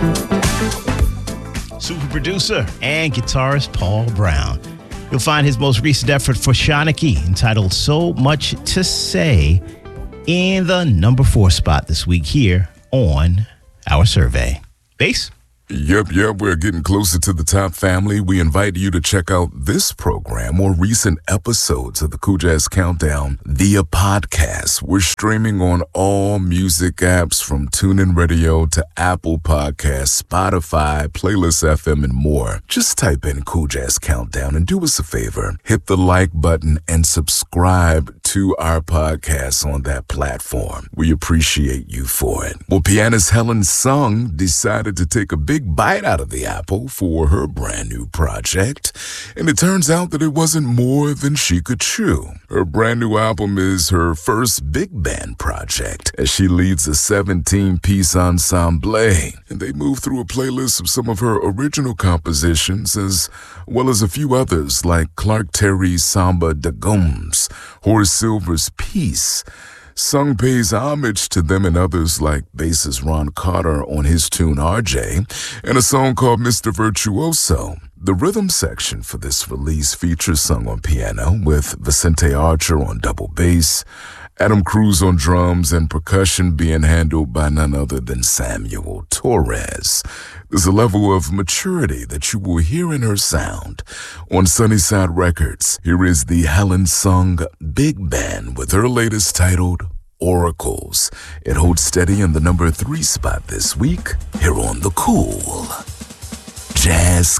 Super producer and guitarist Paul Brown. You'll find his most recent effort for Shanachie, entitled So Much to Say, in the number 4 spot this week here on our survey. Bass? Yep, we're getting closer to the top, family. We invite you to check out this program or recent episodes of the Cool Jazz Countdown via podcast. We're streaming on all music apps from TuneIn Radio to Apple Podcasts, Spotify, Playlist FM, and more. Just type in Cool Jazz Countdown and do us a favor. Hit the like button and subscribe to our podcast on that platform. We appreciate you for it. Well, pianist Helen Sung decided to take a big bite out of the apple for her brand new project, and it turns out that it wasn't more than she could chew. Her brand new album is her first big band project, as she leads a 17-piece ensemble, and they move through a playlist of some of her original compositions, as well as a few others like Clark Terry's Samba de Gomes, Horace Silver's Peace. Sung pays homage to them and others like bassist Ron Carter on his tune RJ, and a song called Mr. Virtuoso. The rhythm section for this release features Sung on piano with Vicente Archer on double bass, Adam Cruz on drums, and percussion being handled by none other than Samuel Torres. There's a level of maturity that you will hear in her sound. On Sunnyside Records, here is the Helen Sung Big Band with her latest titled Oracles. It holds steady in the number 3 spot this week here on the Cool Jazz